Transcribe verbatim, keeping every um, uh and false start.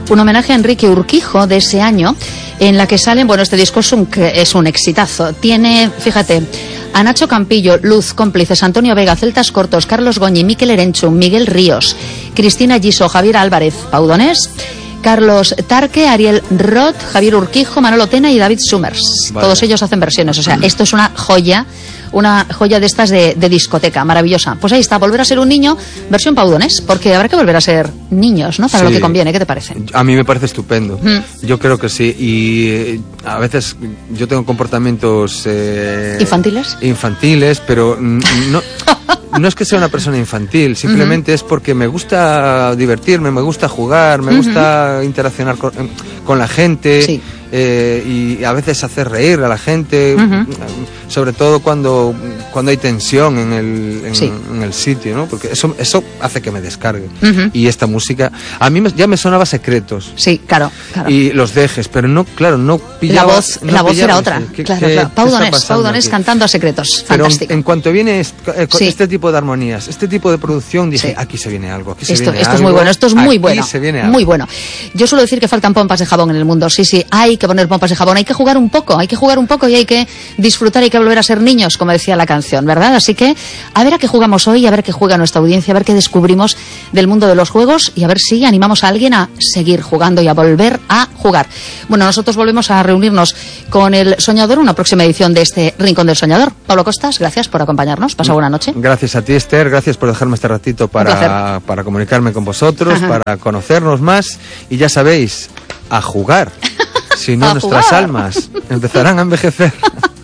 un homenaje a Enrique Urquijo de ese año, en la que salen, bueno, este disco es un, es un exitazo. Tiene, fíjate, a Nacho Campillo, Luz, Cómplices, Antonio Vega, Celtas Cortos, Carlos Goñi, Miquel Erenchu, Miguel Ríos, Cristina Giso, Javier Álvarez, Pau Donés, Carlos Tarque, Ariel Roth, Javier Urquijo, Manolo Tena y David Summers. Vale. Todos ellos hacen versiones, o sea, esto es una joya, una joya de estas de, de discoteca, maravillosa. Pues ahí está, volver a ser un niño, versión Pau Donés, porque habrá que volver a ser niños, ¿no? Para sí, lo que conviene, ¿qué te parece? A mí me parece estupendo, mm. yo creo que sí, y a veces yo tengo comportamientos... Eh, ¿Infantiles? Infantiles, pero no... No es que sea una persona infantil, simplemente uh-huh. es porque me gusta divertirme, me gusta jugar, me uh-huh. gusta interaccionar con, con la gente, sí. eh, y a veces hacer reír a la gente, uh-huh. sobre todo cuando, cuando hay tensión en el, en, sí. en el sitio, ¿no? Porque eso, eso hace que me descargue. Uh-huh. Y esta música, a mí me, ya me sonaba Secretos. Sí, claro, claro. Y Los Dejes, pero no, claro, no pillaba... La voz, no la voz pillaba, era otra, ¿qué, claro, qué, claro. Pau Donés, Pau Donés cantando a Secretos, pero fantástico. En, en cuanto viene este, sí. este tipo de armonías, este tipo de producción, dije, sí. aquí se viene algo, aquí se esto, viene esto algo. Esto es muy bueno, esto es muy bueno, se viene algo. Muy bueno. Yo suelo decir que faltan pompas de jabón en el mundo, sí, sí, hay que poner pompas de jabón, hay que jugar un poco, hay que jugar un poco y hay que disfrutar, hay que volver a ser niños, como decía la canción, ¿verdad? Así que a ver a qué jugamos hoy, a ver qué juega nuestra audiencia, a ver qué descubrimos del mundo de los juegos y a ver si animamos a alguien a seguir jugando y a volver a jugar. Bueno, nosotros volvemos a reunirnos con el Soñador, una próxima edición de este Rincón del Soñador. Pablo Costas, gracias por acompañarnos, pasa buena noche. Gracias a ti, Esther, gracias por dejarme este ratito para, para comunicarme con vosotros, Ajá. para conocernos más y ya sabéis, a jugar, si no nuestras almas empezarán a envejecer.